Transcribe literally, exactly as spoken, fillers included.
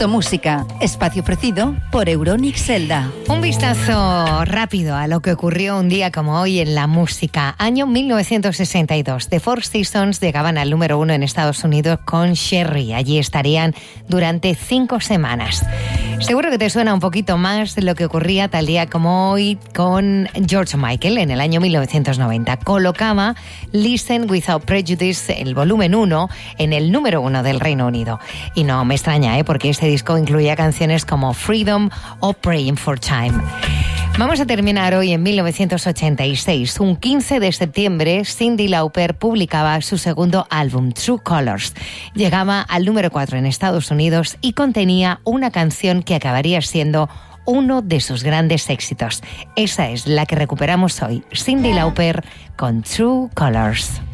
Música, espacio ofrecido por Euronics Zelda. Un vistazo rápido a lo que ocurrió un día como hoy en la música. Año mil novecientos sesenta y dos. The Four Seasons llegaban al número uno en Estados Unidos con Sherry. Allí estarían durante cinco semanas. Seguro que te suena un poquito más lo que ocurría tal día como hoy con George Michael en el año mil novecientos noventa. Colocaba Listen Without Prejudice, el volumen uno, en el número uno del Reino Unido. Y no me extraña, ¿eh? Porque este disco incluía canciones como Freedom o Praying for Time. Vamos a terminar hoy en mil novecientos ochenta y seis. Un quince de septiembre, Cyndi Lauper publicaba su segundo álbum, True Colors. Llegaba al número cuatro en Estados Unidos y contenía una canción que acabaría siendo uno de sus grandes éxitos. Esa es la que recuperamos hoy, Cyndi Lauper con True Colors.